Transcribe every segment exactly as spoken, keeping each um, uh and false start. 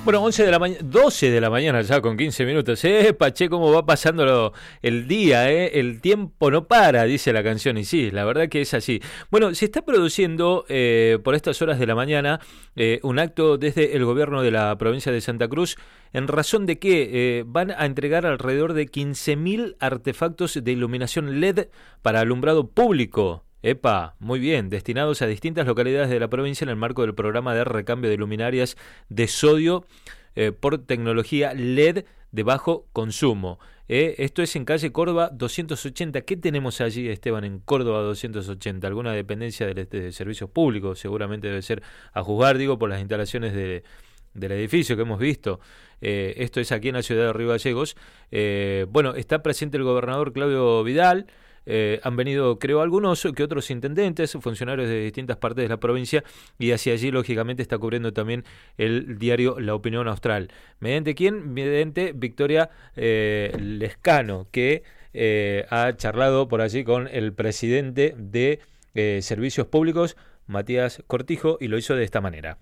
Bueno, once de la mañana, doce de la mañana ya con quince minutos. Eh, Pache, cómo va pasando lo, el día, eh. El tiempo no para, dice la canción. Y sí, la verdad que es así. Bueno, se está produciendo eh, por estas horas de la mañana eh, un acto desde el gobierno de la provincia de Santa Cruz, en razón de que eh, van a entregar alrededor de quince mil artefactos de iluminación L E D para alumbrado público. Epa, muy bien, destinados a distintas localidades de la provincia en el marco del programa de recambio de luminarias de sodio eh, por tecnología L E D de bajo consumo. Eh, esto es en calle Córdoba doscientos ochenta. ¿Qué tenemos allí, Esteban, en Córdoba doscientos ochenta? ¿Alguna dependencia de, de servicios públicos? Seguramente debe ser, a juzgar, digo, por las instalaciones de, del edificio que hemos visto. Eh, esto es aquí en la ciudad de Río Gallegos. Eh, bueno, está presente el gobernador Claudio Vidal. Eh, han venido, creo, algunos que otros intendentes, funcionarios de distintas partes de la provincia, y hacia allí, lógicamente, está cubriendo también el diario La Opinión Austral. ¿Mediante quién? Mediante Victoria eh, Lescano, que eh, ha charlado por allí con el presidente de eh, Servicios Públicos, Matías Cortijo, y lo hizo de esta manera.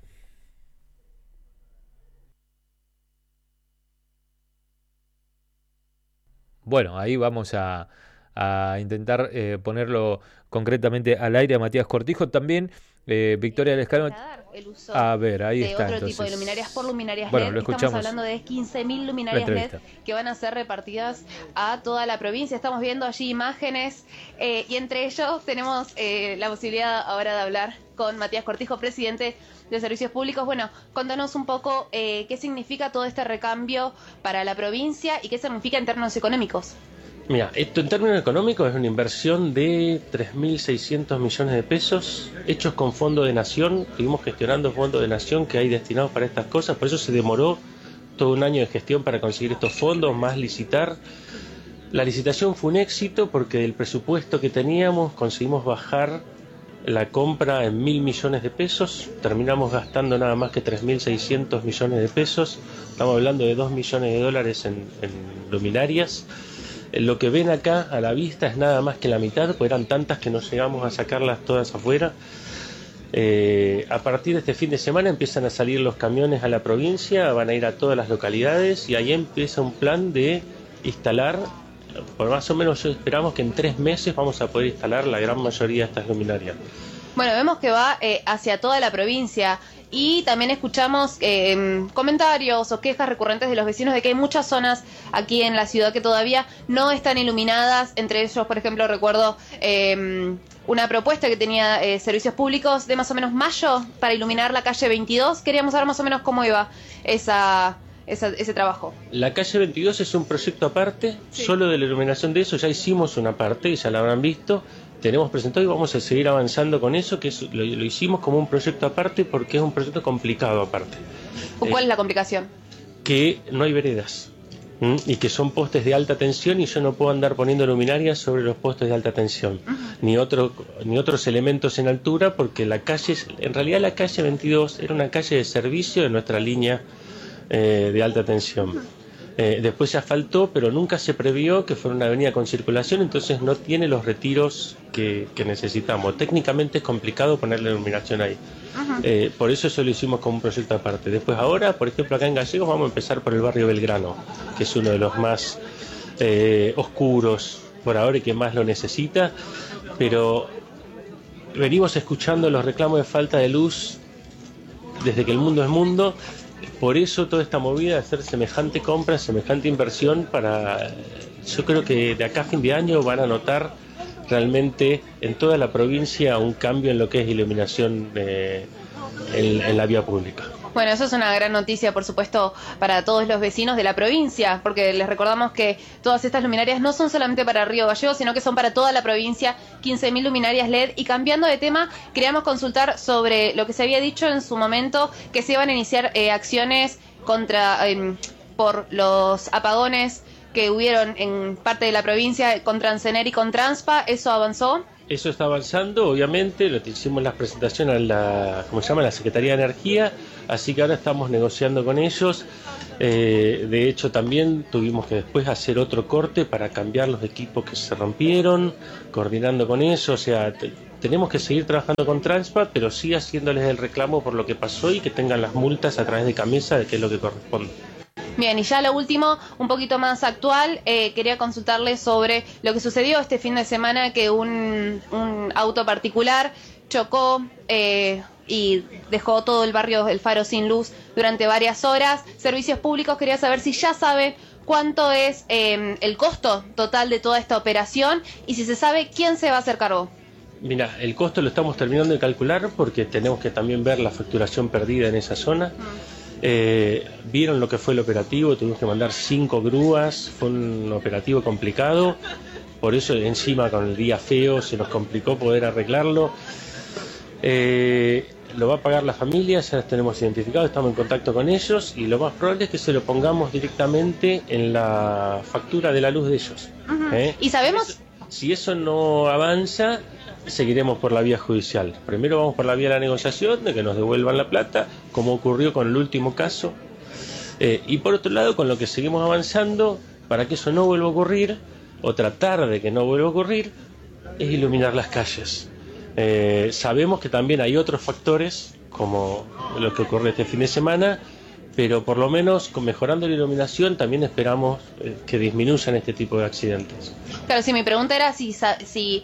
Bueno, ahí vamos a... a intentar eh, ponerlo concretamente al aire a Matías Cortijo. También eh, Victoria Lescano. El uso a ver, ahí de está. Otro Entonces, tipo de luminarias por luminarias bueno, L E D. lo escuchamos. Estamos hablando de quince mil luminarias L E D que van a ser repartidas a toda la provincia. Estamos viendo allí imágenes eh, y entre ellos tenemos eh, la posibilidad ahora de hablar con Matías Cortijo, presidente de Servicios Públicos. Bueno, contanos un poco eh, qué significa todo este recambio para la provincia y qué significa en términos económicos. Mira, esto en términos económicos es una inversión de tres mil seiscientos millones de pesos, hechos con Fondo de Nación. Estuvimos gestionando Fondo de Nación que hay destinados para estas cosas, por eso se demoró todo un año de gestión para conseguir estos fondos, más licitar. La licitación fue un éxito porque del presupuesto que teníamos conseguimos bajar la compra en mil millones de pesos, terminamos gastando nada más que tres mil seiscientos millones de pesos, estamos hablando de dos millones de dólares en, en luminarias. Lo que ven acá a la vista es nada más que la mitad, pues eran tantas que no llegamos a sacarlas todas afuera. Eh, a partir de este fin de semana empiezan a salir los camiones a la provincia, van a ir a todas las localidades y ahí empieza un plan de instalar, por más o menos esperamos que en tres meses vamos a poder instalar la gran mayoría de estas luminarias. Bueno, vemos que va eh, hacia toda la provincia y también escuchamos eh, comentarios o quejas recurrentes de los vecinos de que hay muchas zonas aquí en la ciudad que todavía no están iluminadas. Entre ellos, por ejemplo, recuerdo eh, una propuesta que tenía eh, Servicios Públicos de más o menos mayo para iluminar la calle veintidós. Queríamos saber más o menos cómo iba esa... Esa, ese trabajo. La calle veintidós es un proyecto aparte, sí. Solo de la iluminación de eso ya hicimos una parte, ya la habrán visto, tenemos presentado y vamos a seguir avanzando con eso, que es, lo, lo hicimos como un proyecto aparte porque es un proyecto complicado aparte. ¿Cuál eh, es la complicación? Que no hay veredas ¿m? Y que son postes de alta tensión y yo no puedo andar poniendo luminarias sobre los postes de alta tensión, uh-huh. ni, otro, ni otros elementos en altura, porque la calle, en realidad la calle veintidós era una calle de servicio de nuestra línea Eh, de alta tensión. Eh, después se asfaltó, pero nunca se previó que fuera una avenida con circulación, entonces no tiene los retiros que, que necesitamos. Técnicamente es complicado ponerle iluminación ahí. Uh-huh. Eh, por eso eso lo hicimos como un proyecto aparte. Después ahora, por ejemplo, acá en Gallegos vamos a empezar por el barrio Belgrano, que es uno de los más eh, oscuros por ahora y que más lo necesita, pero venimos escuchando los reclamos de falta de luz desde que el mundo es mundo. Por eso toda esta movida de hacer semejante compra, semejante inversión para... Yo creo que de acá a fin de año van a notar realmente en toda la provincia un cambio en lo que es iluminación eh, en, en la vía pública. Bueno, eso es una gran noticia, por supuesto, para todos los vecinos de la provincia, porque les recordamos que todas estas luminarias no son solamente para Río Gallegos, sino que son para toda la provincia, quince mil luminarias L E D. Y cambiando de tema, queríamos consultar sobre lo que se había dicho en su momento, que se iban a iniciar eh, acciones contra eh, por los apagones que hubieron en parte de la provincia contra Ancener y con Transpa. ¿Eso avanzó? Eso está avanzando, obviamente, lo hicimos la presentación a la, ¿cómo se llama?, la Secretaría de Energía, así que ahora estamos negociando con ellos. Eh, de hecho, también tuvimos que después hacer otro corte para cambiar los equipos que se rompieron, coordinando con eso, o sea, te, tenemos que seguir trabajando con Transpa, pero sí haciéndoles el reclamo por lo que pasó y que tengan las multas a través de Camesa, que es lo que corresponde. Bien, y ya lo último, un poquito más actual, eh, quería consultarle sobre lo que sucedió este fin de semana, que un, un auto particular chocó eh, y dejó todo el barrio El Faro sin luz durante varias horas. Servicios Públicos, quería saber si ya sabe cuánto es eh, el costo total de toda esta operación y si se sabe quién se va a hacer cargo. Mira, el costo lo estamos terminando de calcular porque tenemos que también ver la facturación perdida en esa zona. Mm. Eh, vieron lo que fue el operativo, tuvimos que mandar cinco grúas, fue un operativo complicado, por eso encima con el día feo se nos complicó poder arreglarlo. Eh, lo va a pagar la familia, ya las tenemos identificados, estamos en contacto con ellos y lo más probable es que se lo pongamos directamente en la factura de la luz de ellos. Uh-huh. ¿Eh? ¿Y sabemos? Si eso no avanza, seguiremos por la vía judicial. Primero vamos por la vía de la negociación, de que nos devuelvan la plata, como ocurrió con el último caso. Eh, y por otro lado, con lo que seguimos avanzando, para que eso no vuelva a ocurrir, o tratar de que no vuelva a ocurrir, es iluminar las calles. Eh, sabemos que también hay otros factores, como lo que ocurrió este fin de semana, pero por lo menos con mejorando la iluminación también esperamos eh, que disminuyan este tipo de accidentes. Claro, si mi pregunta era si, si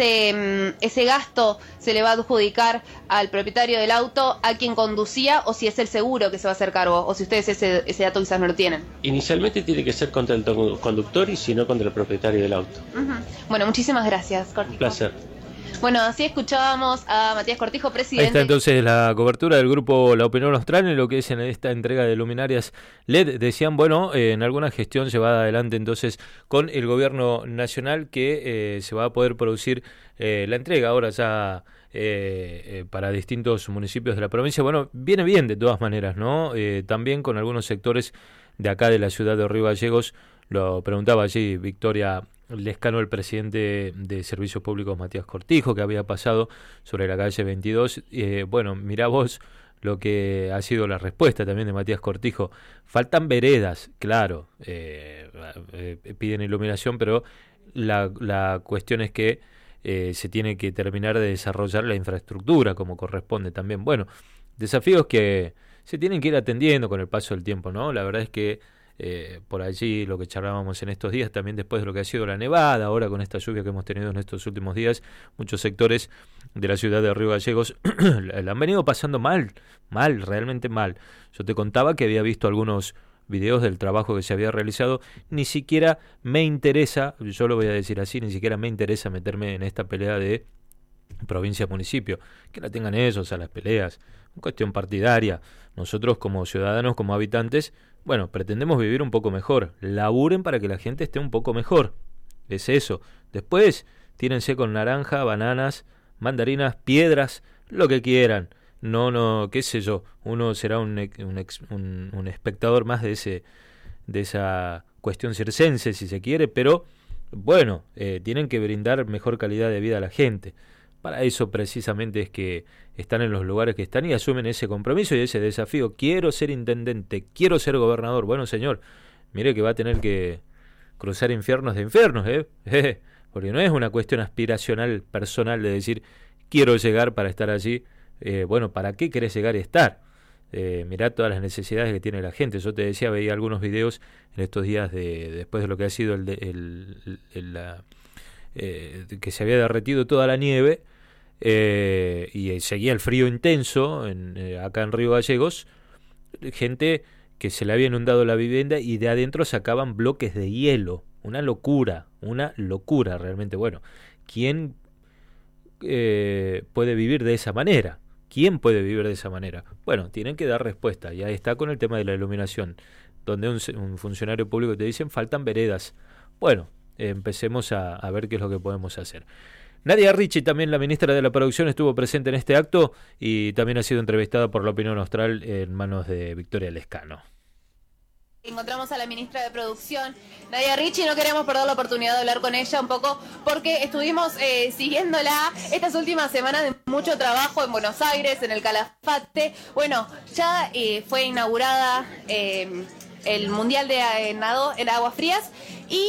ese, ese gasto se le va a adjudicar al propietario del auto, a quien conducía, o si es el seguro que se va a hacer cargo, o si ustedes ese, ese dato quizás no lo tienen. Inicialmente tiene que ser contra el conductor y si no contra el propietario del auto. Uh-huh. Bueno, muchísimas gracias, Cortijo. Un placer. Bueno, así escuchábamos a Matías Cortijo, presidente. Ahí está entonces la cobertura del grupo La Opinión Austral en lo que es en esta entrega de luminarias L E D. Decían, bueno, eh, en alguna gestión llevada adelante entonces con el gobierno nacional que eh, se va a poder producir eh, la entrega ahora ya eh, eh, para distintos municipios de la provincia. Bueno, viene bien de todas maneras, ¿no? Eh, también con algunos sectores de acá de la ciudad de Río Gallegos, lo preguntaba allí Victoria Lescano, el presidente de Servicios Públicos Matías Cortijo, que había pasado sobre la calle veintidós. Eh, bueno, mirá vos lo que ha sido la respuesta también de Matías Cortijo. Faltan veredas, claro, eh, eh, piden iluminación, pero la, la cuestión es que eh, se tiene que terminar de desarrollar la infraestructura como corresponde también. Bueno, desafíos que se tienen que ir atendiendo con el paso del tiempo, ¿no? La verdad es que Eh, por allí lo que charlábamos en estos días, también después de lo que ha sido la nevada, ahora con esta lluvia que hemos tenido en estos últimos días, muchos sectores de la ciudad de Río Gallegos la han venido pasando mal, mal, realmente mal. Yo te contaba que había visto algunos videos del trabajo que se había realizado, ni siquiera me interesa, yo lo voy a decir así, ni siquiera me interesa meterme en esta pelea de provincia-municipio, que la tengan ellos a las peleas, cuestión partidaria. Nosotros como ciudadanos, como habitantes, bueno, pretendemos vivir un poco mejor, laburen para que la gente esté un poco mejor, es eso. Después, tírense con naranja, bananas, mandarinas, piedras, lo que quieran. No, no, qué sé yo, uno será un, un, un, un espectador más de ese de esa cuestión circense, si se quiere, pero bueno, eh, tienen que brindar mejor calidad de vida a la gente. Para eso precisamente es que están en los lugares que están y asumen ese compromiso y ese desafío. Quiero ser intendente, quiero ser gobernador. Bueno, señor, mire que va a tener que cruzar infiernos de infiernos, ¿eh? Porque no es una cuestión aspiracional, personal, de decir, quiero llegar para estar allí. Eh, bueno, ¿para qué querés llegar y estar? Eh, mirá todas las necesidades que tiene la gente. Yo te decía, veía algunos videos en estos días de después de lo que ha sido el, de, el, el, el la, eh, que se había derretido toda la nieve. Eh, y seguía el frío intenso en, eh, acá en Río Gallegos, gente que se le había inundado la vivienda y de adentro sacaban bloques de hielo, una locura, una locura realmente. Bueno, ¿quién eh, puede vivir de esa manera? ¿Quién puede vivir de esa manera? Bueno, tienen que dar respuesta, y ahí está con el tema de la iluminación, donde un, un funcionario público te dicen faltan veredas. Bueno, eh, empecemos a, a ver qué es lo que podemos hacer. Nadia Ricci, también la ministra de la Producción, estuvo presente en este acto y también ha sido entrevistada por La Opinión Austral en manos de Victoria Lescano. Encontramos a la ministra de Producción, Nadia Ricci, y no queremos perder la oportunidad de hablar con ella un poco porque estuvimos eh, siguiéndola estas últimas semanas de mucho trabajo en Buenos Aires, en el Calafate. Bueno, ya eh, fue inaugurada eh, el Mundial de eh, Nado en Aguas Frías y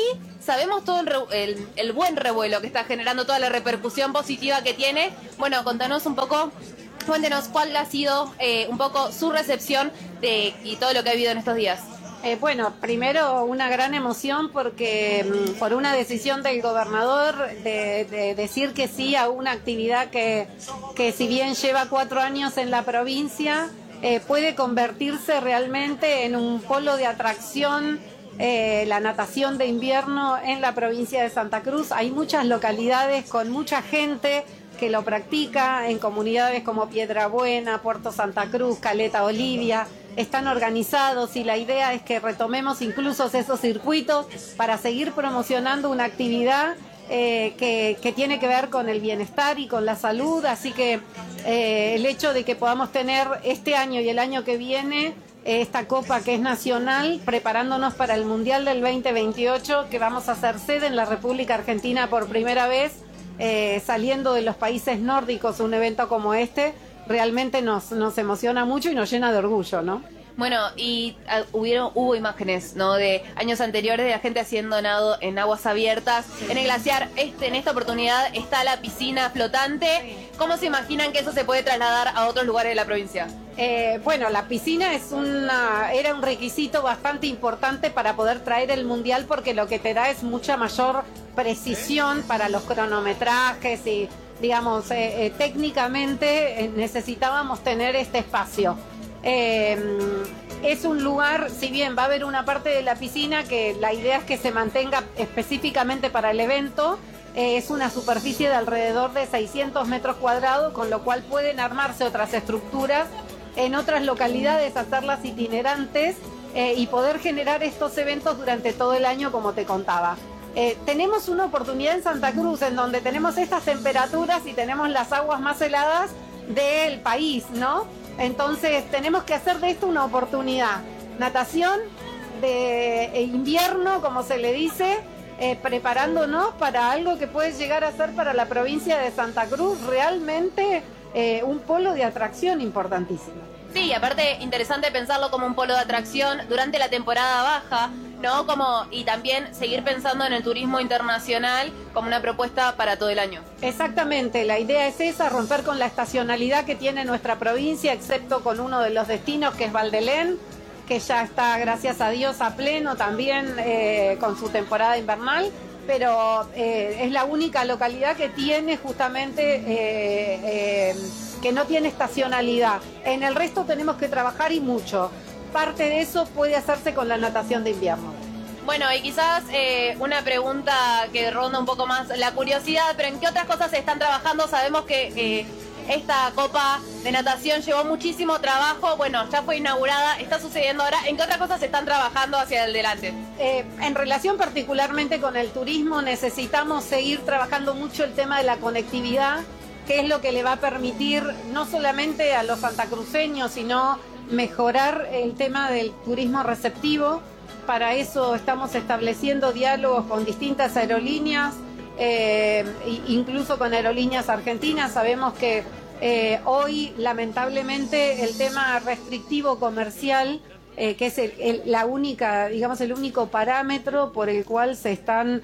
Sabemos todo el, el, el buen revuelo que está generando, toda la repercusión positiva que tiene. Bueno, contanos un poco, cuéntenos cuál ha sido eh, un poco su recepción de, y todo lo que ha habido en estos días. Eh, bueno, primero una gran emoción porque mm, por una decisión del gobernador de, de decir que sí a una actividad que, que si bien lleva cuatro años en la provincia, eh, puede convertirse realmente en un polo de atracción, eh, la natación de invierno en la provincia de Santa Cruz. Hay muchas localidades con mucha gente que lo practica, en comunidades como Piedrabuena, Puerto Santa Cruz, Caleta Olivia. Están organizados y la idea es que retomemos incluso esos circuitos para seguir promocionando una actividad eh, que, que tiene que ver con el bienestar y con la salud, así que eh, el hecho de que podamos tener este año y el año que viene eh, esta copa que es nacional, preparándonos para el Mundial del veinte veintiocho, que vamos a hacer sede en la República Argentina por primera vez, eh, saliendo de los países nórdicos, un evento como este, realmente nos, nos emociona mucho y nos llena de orgullo, ¿no? Bueno, y uh, hubieron, hubo imágenes, ¿no?, de años anteriores de la gente haciendo nado en aguas abiertas. En el glaciar, este, en esta oportunidad, está la piscina flotante. ¿Cómo se imaginan que eso se puede trasladar a otros lugares de la provincia? Eh, bueno, la piscina es una, era un requisito bastante importante para poder traer el mundial, porque lo que te da es mucha mayor precisión para los cronometrajes y, digamos, eh, eh, técnicamente eh, necesitábamos tener este espacio. Eh, es un lugar, si bien va a haber una parte de la piscina que la idea es que se mantenga específicamente para el evento, eh, es una superficie de alrededor de seiscientos metros cuadrados, con lo cual pueden armarse otras estructuras en otras localidades, hacerlas itinerantes eh, y poder generar estos eventos durante todo el año, como te contaba. Eh, tenemos una oportunidad en Santa Cruz en donde tenemos estas temperaturas y tenemos las aguas más heladas del país, ¿no? Entonces tenemos que hacer de esto una oportunidad. Natación de invierno, como se le dice, eh, preparándonos para algo que puede llegar a ser para la provincia de Santa Cruz realmente eh, un polo de atracción importantísimo. Sí, aparte interesante pensarlo como un polo de atracción durante la temporada baja, ¿no? Como, y también seguir pensando en el turismo internacional como una propuesta para todo el año. Exactamente, la idea es esa, romper con la estacionalidad que tiene nuestra provincia, excepto con uno de los destinos que es Valdelén, que ya está, gracias a Dios, a pleno también eh, con su temporada invernal, pero eh, es la única localidad que tiene justamente... Eh, eh, que no tiene estacionalidad. En el resto tenemos que trabajar y mucho. Parte de eso puede hacerse con la natación de invierno. Bueno, y quizás eh, una pregunta que ronda un poco más la curiosidad, pero ¿en qué otras cosas se están trabajando? Sabemos que eh, esta Copa de Natación llevó muchísimo trabajo, bueno, ya fue inaugurada, está sucediendo ahora. ¿En qué otras cosas se están trabajando hacia adelante? Eh, en relación particularmente con el turismo, necesitamos seguir trabajando mucho el tema de la conectividad, que es lo que le va a permitir no solamente a los santacruceños, sino mejorar el tema del turismo receptivo. Para eso estamos estableciendo diálogos con distintas aerolíneas, eh, incluso con aerolíneas argentinas. Sabemos que eh, hoy, lamentablemente, el tema restrictivo comercial, eh, que es el, el, la única, digamos, el único parámetro por el cual se están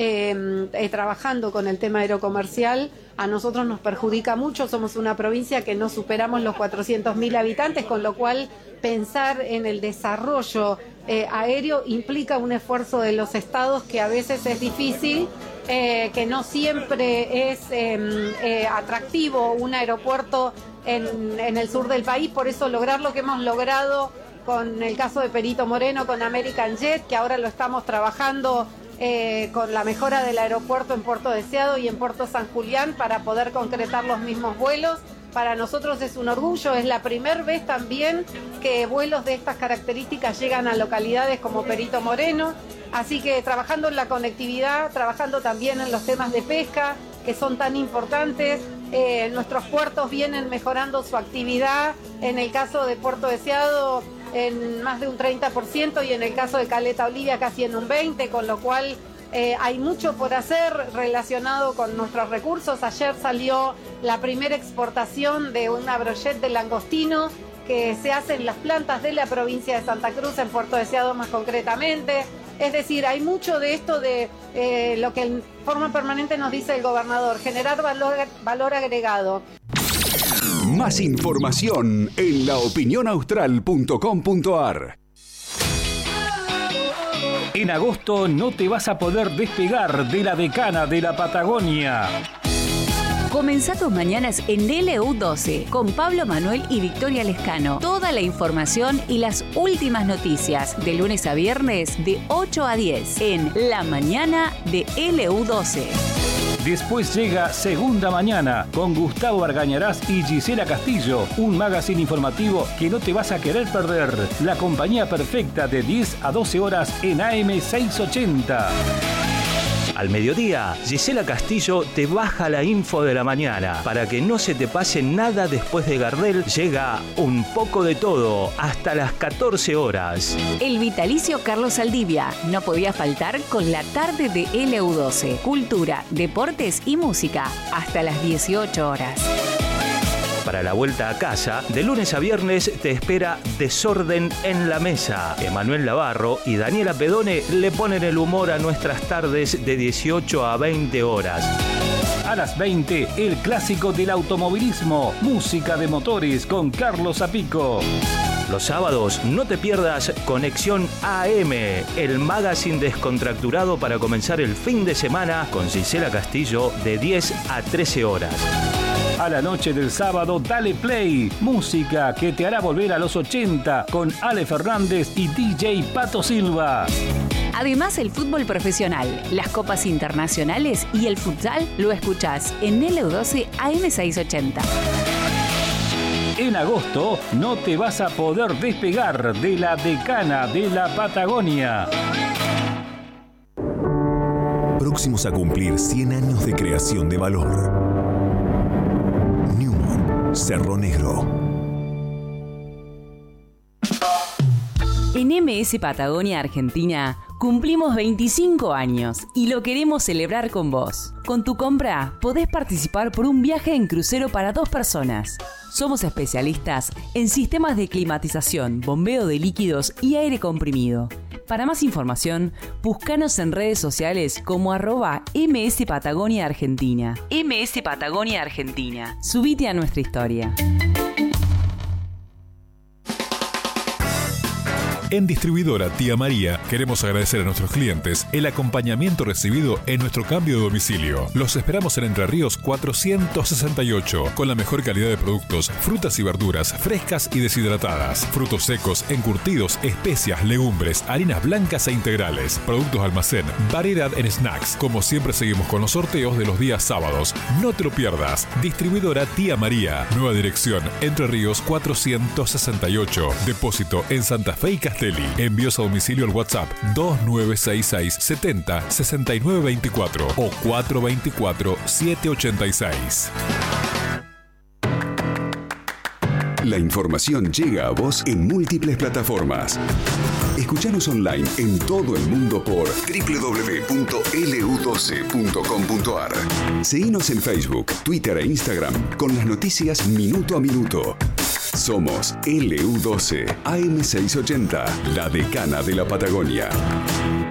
eh, eh, trabajando con el tema aerocomercial, a nosotros nos perjudica mucho. Somos una provincia que no superamos los cuatrocientos mil habitantes, con lo cual pensar en el desarrollo eh, aéreo implica un esfuerzo de los estados que a veces es difícil, eh, que no siempre es eh, eh, atractivo un aeropuerto en, en el sur del país. Por eso lograr lo que hemos logrado con el caso de Perito Moreno, con American Jet, que ahora lo estamos trabajando Eh, con la mejora del aeropuerto en Puerto Deseado y en Puerto San Julián para poder concretar los mismos vuelos. Para nosotros es un orgullo, es la primera vez también que vuelos de estas características llegan a localidades como Perito Moreno, así que trabajando en la conectividad, trabajando también en los temas de pesca, que son tan importantes. Eh, nuestros puertos vienen mejorando su actividad, en el caso de Puerto Deseado en más de un treinta por ciento y en el caso de Caleta Olivia casi en un veinte por ciento, con lo cual eh, hay mucho por hacer relacionado con nuestros recursos. Ayer salió la primera exportación de una brochette de langostino que se hace en las plantas de la provincia de Santa Cruz, en Puerto Deseado más concretamente. Es decir, hay mucho de esto de eh, lo que en forma permanente nos dice el gobernador, generar valor, valor agregado. Más información en la opinión austral punto com punto a r. En agosto no te vas a poder despegar de la decana de la Patagonia. Comenzá tus mañanas en L U doce con Pablo Manuel y Victoria Lescano. Toda la información y las últimas noticias de lunes a viernes de ocho a diez en La Mañana de L U doce. Después llega Segunda Mañana con Gustavo Argañarás y Gisela Castillo, un magazine informativo que no te vas a querer perder. La compañía perfecta de diez a doce horas en A M seiscientos ochenta. Al mediodía, Gisela Castillo te baja la info de la mañana. Para que no se te pase nada después de Gardel, llega Un poco de todo hasta las catorce horas. El vitalicio Carlos Saldivia no podía faltar con la tarde de L U doce. Cultura, deportes y música hasta las dieciocho horas. Para la vuelta a casa, de lunes a viernes te espera Desorden en la Mesa. Emanuel Navarro y Daniela Pedone le ponen el humor a nuestras tardes de dieciocho a veinte horas. A las veinte, el clásico del automovilismo, música de motores con Carlos Zapico. Los sábados no te pierdas Conexión A M, el magazine descontracturado para comenzar el fin de semana con Gisela Castillo de diez a trece horas. A la noche del sábado, dale play. Música que te hará volver a los ochenta con Ale Fernández y D J Pato Silva. Además, el fútbol profesional, las copas internacionales y el futsal lo escuchás en L U doce A M seiscientos ochenta. En agosto no te vas a poder despegar de la decana de la Patagonia. Próximos a cumplir cien años de creación de valor. Cerro Negro. En M S Patagonia Argentina cumplimos veinticinco años y lo queremos celebrar con vos. Con tu compra podés participar por un viaje en crucero para dos personas. Somos especialistas en sistemas de climatización, bombeo de líquidos y aire comprimido. Para más información, búscanos en redes sociales como arroba M S Patagonia Argentina. M S Patagonia Argentina. Subite a nuestra historia. En Distribuidora Tía María queremos agradecer a nuestros clientes el acompañamiento recibido en nuestro cambio de domicilio. Los esperamos en Entre Ríos cuatrocientos sesenta y ocho con la mejor calidad de productos, frutas y verduras frescas y deshidratadas, frutos secos, encurtidos, especias, legumbres, harinas blancas e integrales, productos almacén, variedad en snacks. Como siempre seguimos con los sorteos de los días sábados. No te lo pierdas. Distribuidora Tía María. Nueva dirección Entre Ríos cuatrocientos sesenta y ocho. Depósito en Santa Fe y Castelli. Envíos a domicilio al WhatsApp dos nueve seis seis setenta sesenta y nueve veinticuatro o cuatro veinticuatro siete ochenta y seis. La información llega a vos en múltiples plataformas. Escuchanos online en todo el mundo por doble u doble u doble u punto L U doce punto com punto a r. Seguinos en Facebook, Twitter e Instagram con las noticias minuto a minuto. Somos L U doce A M seiscientos ochenta, la decana de la Patagonia.